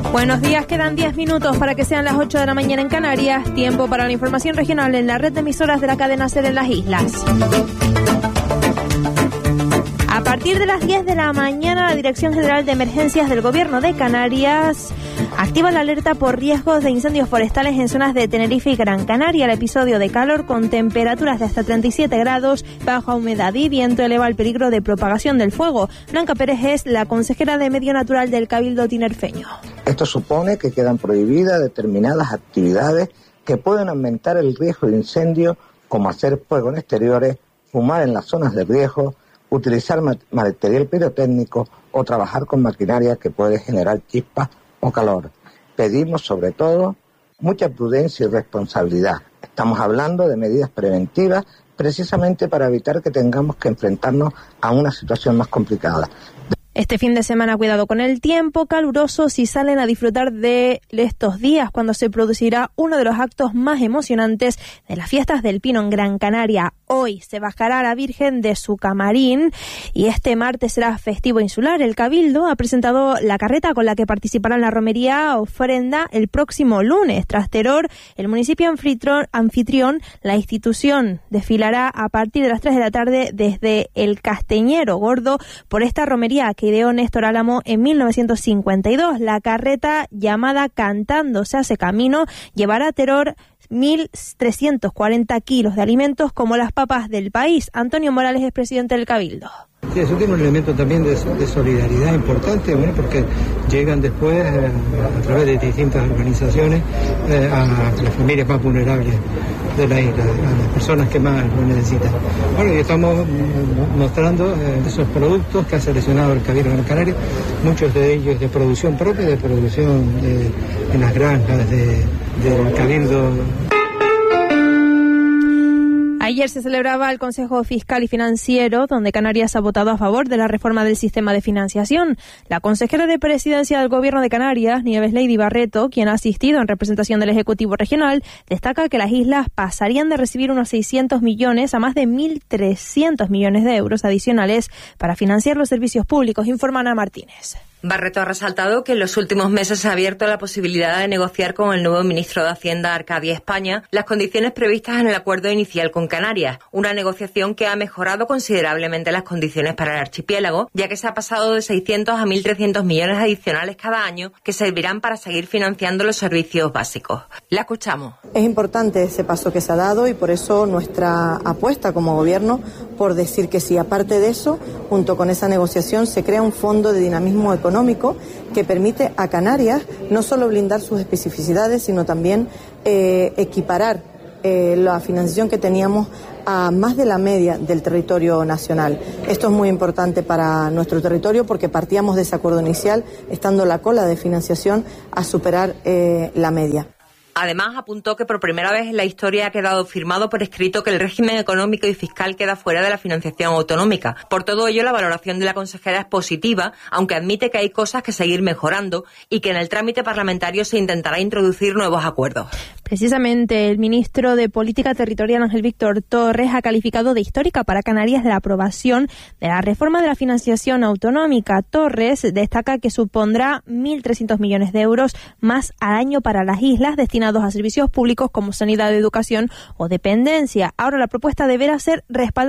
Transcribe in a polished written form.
Buenos días, quedan 10 minutos para que sean las 8 de la mañana en Canarias. Tiempo para la información regional en la red de emisoras de la cadena SER en las islas. A partir de las 10 de la mañana, la Dirección General de Emergencias del Gobierno de Canarias activa la alerta por riesgos de incendios forestales en zonas de Tenerife y Gran Canaria. El episodio de calor con temperaturas de hasta 37 grados, baja humedad y viento eleva el peligro de propagación del fuego. Blanca Pérez es la consejera de Medio Natural del Cabildo tinerfeño. Esto supone que quedan prohibidas determinadas actividades que pueden aumentar el riesgo de incendio, como hacer fuego en exteriores, fumar en las zonas de riesgo, utilizar material pirotécnico o trabajar con maquinaria que puede generar chispas o calor. Pedimos sobre todo mucha prudencia y responsabilidad. Estamos hablando de medidas preventivas precisamente para evitar que tengamos que enfrentarnos a una situación más complicada. Este fin de semana, cuidado con el tiempo caluroso si salen a disfrutar de estos días, cuando se producirá uno de los actos más emocionantes de las fiestas del Pino en Gran Canaria. Hoy se bajará a la Virgen de su camarín y este martes será festivo insular. El Cabildo ha presentado la carreta con la que participará en la romería ofrenda el próximo lunes. Tras Teror, el municipio anfitrión, la institución desfilará a partir de las 3 de la tarde desde el Castañero Gordo por esta romería que ideó Néstor Álamo en 1952. La carreta, llamada Cantando se hace camino, llevará a Teror 1.340 kilos de alimentos como las papas del país. Antonio Morales es presidente del Cabildo. Sí, eso tiene un elemento también de solidaridad importante, bueno, porque llegan después a través de distintas organizaciones a las familias más vulnerables de la isla, a las personas que más lo necesitan. Bueno, y estamos mostrando esos productos que ha seleccionado el Cabildo Gran Canaria, muchos de ellos de producción propia, de producción en las granjas del Cabildo. Ayer se celebraba el Consejo Fiscal y Financiero, donde Canarias ha votado a favor de la reforma del sistema de financiación. La consejera de Presidencia del Gobierno de Canarias, Nieves Lady Barreto, quien ha asistido en representación del Ejecutivo Regional, destaca que las islas pasarían de recibir unos 600 millones a más de 1.300 millones de euros adicionales para financiar los servicios públicos, informa Ana Martínez. Barreto ha resaltado que en los últimos meses se ha abierto la posibilidad de negociar con el nuevo ministro de Hacienda, Arcadia España, las condiciones previstas en el acuerdo inicial con Canarias, una negociación que ha mejorado considerablemente las condiciones para el archipiélago, ya que se ha pasado de 600 a 1.300 millones adicionales cada año que servirán para seguir financiando los servicios básicos. La escuchamos. Es importante ese paso que se ha dado y por eso nuestra apuesta como gobierno por decir que sí. Aparte de eso, junto con esa negociación se crea un fondo de dinamismo económico que permite a Canarias no solo blindar sus especificidades, sino también equiparar la financiación que teníamos a más de la media del territorio nacional. Esto es muy importante para nuestro territorio porque partíamos de ese acuerdo inicial, estando la cola de financiación a superar la media. Además, apuntó que por primera vez en la historia ha quedado firmado por escrito que el régimen económico y fiscal queda fuera de la financiación autonómica. Por todo ello, la valoración de la consejera es positiva, aunque admite que hay cosas que seguir mejorando y que en el trámite parlamentario se intentará introducir nuevos acuerdos. Precisamente, el ministro de Política Territorial, Ángel Víctor Torres, ha calificado de histórica para Canarias la aprobación de la reforma de la financiación autonómica. Torres destaca que supondrá 1.300 millones de euros más al año para las islas, destinados a servicios públicos como sanidad, educación o dependencia. Ahora la propuesta deberá ser respaldada